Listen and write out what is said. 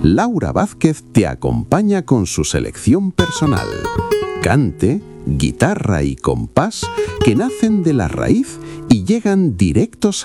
Laura Vázquez te acompaña con su selección personal. Cante, guitarra y compás que nacen de la raíz y llegan directos